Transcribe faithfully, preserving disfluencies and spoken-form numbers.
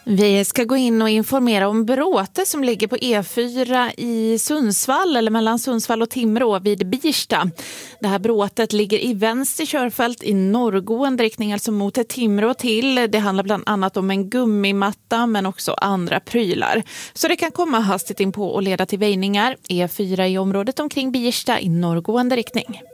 Vi ska gå in och informera om bråte som ligger på E fyra i Sundsvall eller mellan Sundsvall och Timrå vid Birsta. Det här bråtet ligger i vänster körfält i norrgående riktning, alltså mot Timrå till. Det handlar bland annat om en gummimatta men också andra prylar. Så det kan komma hastigt in på och leda till väjningar. E fyra i området omkring Birsta i norrgående riktning.